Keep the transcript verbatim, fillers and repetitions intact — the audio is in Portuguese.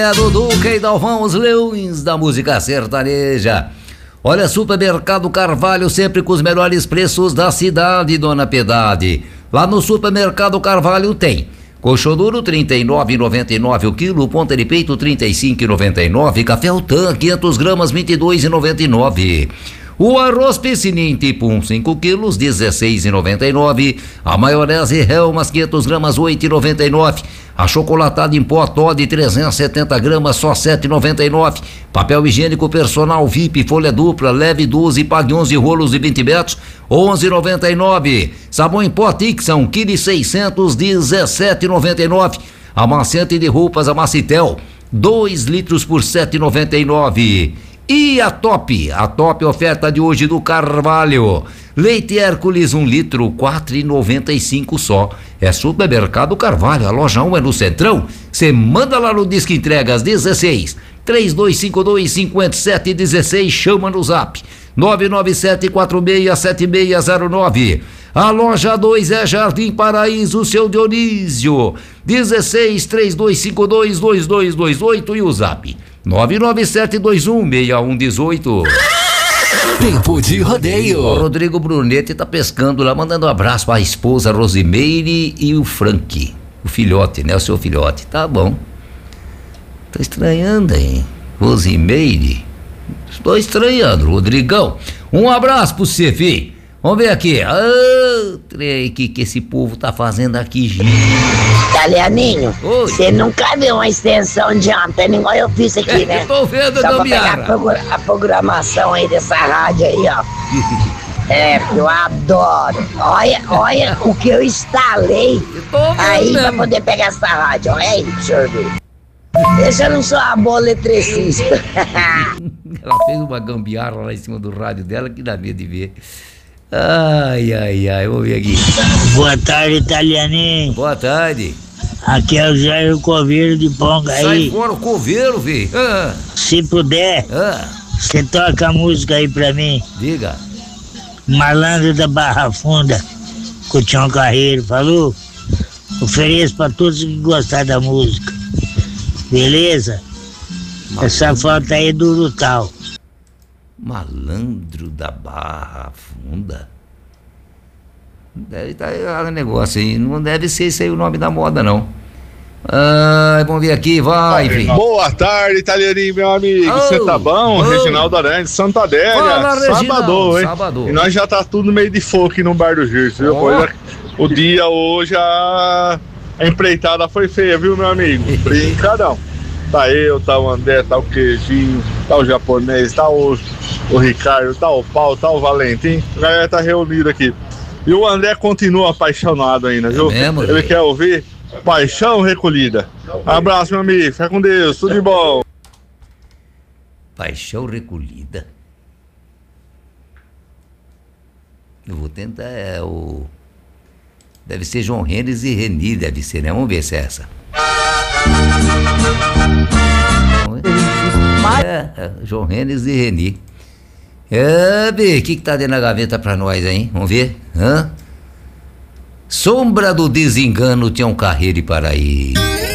É do Duque e Dalvão, os leões da música sertaneja. Olha, Supermercado Carvalho, sempre com os melhores preços da cidade, Dona Piedade. Lá no Supermercado Carvalho tem coxo duro trinta e nove reais e noventa e nove centavos o quilo, ponta de peito trinta e cinco reais e noventa e nove centavos, café Altan quinhentas gramas vinte e dois reais e noventa e nove centavos. O arroz piscinim tipo um, cinco quilos, dezesseis reais e noventa e nove centavos. A maionese Helmas quinhentas gramas, oito reais e noventa e nove centavos. A chocolatada em pó Toddy trezentas e setenta gramas, só sete reais e noventa e nove centavos. Papel higiênico personal V I P, folha dupla, leve doze, pague onze rolos de vinte metros, onze reais e noventa e nove centavos. Sabão em pó Tixan, um quilo e seiscentos, dezessete reais e noventa e nove centavos. Amaciante de roupas Amacitel, dois litros por sete reais e noventa e nove centavos. E a Top, a Top oferta de hoje do Carvalho. Leite Hércules, um litro, quatro reais e noventa e cinco centavos só. É Supermercado Carvalho, a loja um é no Centrão. Você manda lá no Disque Entregas dezesseis, três dois cinco dois, cinco sete um seis, chama no Zap nove nove sete quatro seis sete seis zero nove. A loja dois é Jardim Paraíso, seu Dionísio, dezesseis, três dois cinco dois, dois dois dois oito e o Zap nove nove sete dois um seis um um oito. Tempo de rodeio. O Rodrigo Brunetti tá pescando lá, mandando um abraço pra esposa Rosimeire e o Frank, o filhote, né? O seu filhote. Tá bom. Tô estranhando, hein? Rosimeire. Estou estranhando, Rodrigão. Um abraço pro você, filho. Vamos ver aqui. Ah, trem que que esse povo tá fazendo aqui, gente. Italianinho, você nunca viu uma extensão de antena igual eu fiz aqui, né? Eu tô vendo, Só pra pegar Gambiarra. a, progra- a programação aí dessa rádio aí, ó. É, eu adoro. Olha, olha o que eu instalei Eu tô vendo aí pra mesmo. poder pegar essa rádio. Olha aí, deixa eu ver. Deixa eu não sou a boa eletricista. Ela fez uma gambiarra lá em cima do rádio dela que dá medo de ver. Ai, ai, ai, vamos ver aqui. Boa tarde, Italianinho. Boa tarde. Aqui é o Jair Coveiro de Ponga Sai aí. fora o coveiro, filho. Ah, Se puder, ah, você toca a música aí pra mim. diga. Malandro da Barra Funda, com o Tião Carreiro, falou? Ofereço pra todos que gostar da música. Beleza? Essa foto aí é do Urutau. Malandro da Barra Funda. Deve estar um negócio aí. Não deve ser esse aí o nome da moda, não. Ai, vamos ver aqui, vai, filho. Boa tarde, Italianinho, meu amigo. Oh, Você tá bom? oh. Reginaldo Arantes, Santa Adélia. Fala, Reginaldo, Sábado, hein? sábado. E nós já tá tudo meio de fogo aqui no bar do Girso, viu? Oh. Pois é, o dia hoje, a... a empreitada foi feia, viu, meu amigo? Brincadão. Tá eu, tá o André, tá o Queijinho, tá o japonês, tá o, o Ricardo, tá o Paulo, tá o Valentim. A galera tá reunida aqui. E o André continua apaixonado ainda, viu? mesmo, Ele velho? quer ouvir Paixão Recolhida. Abraço, meu amigo. Fica com Deus. Tudo de bom. Paixão Recolhida. Eu vou tentar, é o... Deve ser João Renes e Reni, deve ser, né? Vamos ver se é essa. Vamos ver. É, é, João Renes e Reni. É, Bê, o que que tá dentro da gaveta pra nós, hein? Vamos ver. Hã? Sombra do Desengano, Tião Carreiro e Paraíso.